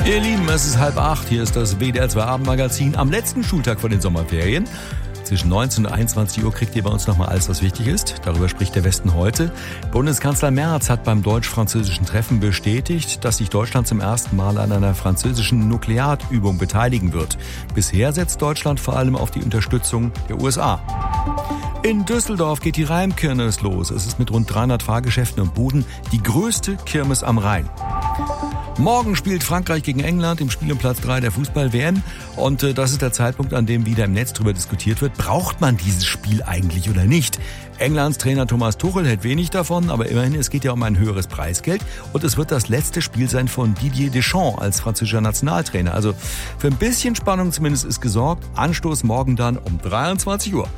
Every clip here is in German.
Ihr Lieben, es ist 7:30. Hier ist das WDR 2 Abendmagazin am letzten Schultag von den Sommerferien. Zwischen 19 und 21 Uhr kriegt ihr bei uns nochmal alles, was wichtig ist. Darüber spricht der Westen heute. Bundeskanzler Merz hat beim deutsch-französischen Treffen bestätigt, dass sich Deutschland zum ersten Mal an einer französischen Nuklearübung beteiligen wird. Bisher setzt Deutschland vor allem auf die Unterstützung der USA. In Düsseldorf geht die Rheimkirmes los. Es ist mit rund 300 Fahrgeschäften und Buden die größte Kirmes am Rhein. Morgen spielt Frankreich gegen England im Spiel um Platz 3 der Fußball-WM. Und das ist der Zeitpunkt, an dem wieder im Netz darüber diskutiert wird, braucht man dieses Spiel eigentlich oder nicht? Englands Trainer Thomas Tuchel hält wenig davon, aber immerhin, es geht ja um ein höheres Preisgeld. Und es wird das letzte Spiel sein von Didier Deschamps als französischer Nationaltrainer. Also für ein bisschen Spannung zumindest ist gesorgt. Anstoß morgen dann um 23 Uhr.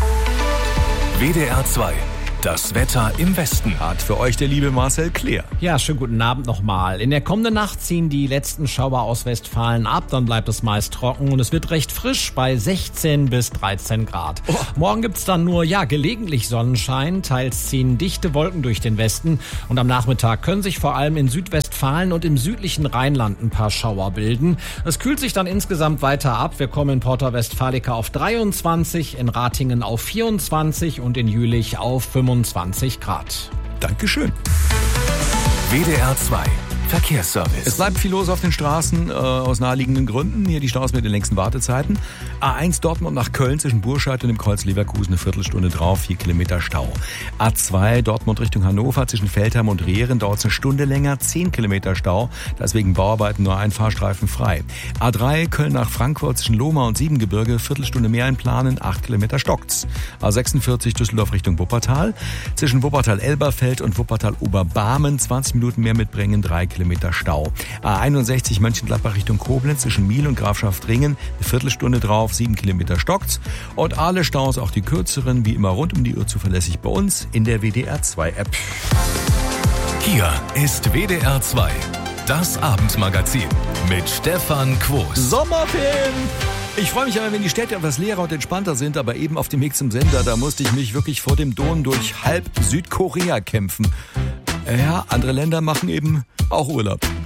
WDR 2. Das Wetter im Westen. Hat für euch der liebe Marcel Kleer. Ja, schönen guten Abend nochmal. In der kommenden Nacht ziehen die letzten Schauer aus Westfalen ab. Dann bleibt es meist trocken und es wird recht frisch bei 16 bis 13 Grad. Morgen gibt's dann nur, gelegentlich Sonnenschein. Teils ziehen dichte Wolken durch den Westen. Und am Nachmittag können sich vor allem in Südwestfalen und im südlichen Rheinland ein paar Schauer bilden. Es kühlt sich dann insgesamt weiter ab. Wir kommen in Porta Westfalica auf 23, in Ratingen auf 24 und in Jülich auf 25 Grad. Dankeschön. WDR 2. Verkehrsservice. Es bleibt viel los auf den Straßen aus naheliegenden Gründen. Hier die Staus mit den längsten Wartezeiten. A1 Dortmund nach Köln zwischen Burscheid und dem Kreuz Leverkusen eine Viertelstunde drauf, 4 Kilometer Stau. A2 Dortmund Richtung Hannover zwischen Feldheim und Rehren dauert es eine Stunde länger, 10 Kilometer Stau. Da ist wegen Bauarbeiten nur ein Fahrstreifen frei. A3 Köln nach Frankfurt zwischen Lohmar und Siebengebirge, Viertelstunde mehr einplanen, 8 Kilometer stockt's. A46 Düsseldorf Richtung Wuppertal zwischen Wuppertal-Elberfeld und Wuppertal-Oberbarmen 20 Minuten mehr mitbringen, 3 Kilometer Stau. A61 Mönchengladbach Richtung Koblenz zwischen Miel und Grafschaft-Ringen, eine Viertelstunde drauf, 7 Kilometer stockt's. Und alle Staus, auch die kürzeren, wie immer rund um die Uhr zuverlässig bei uns in der WDR 2 App. Hier ist WDR 2. Das Abendmagazin mit Stefan Quos. Sommerferien! Ich freue mich aber, wenn die Städte etwas leerer und entspannter sind, aber eben auf dem Weg zum Sender, da musste ich mich wirklich vor dem Dom durch halb Südkorea kämpfen. Ja, andere Länder machen eben auch Urlaub.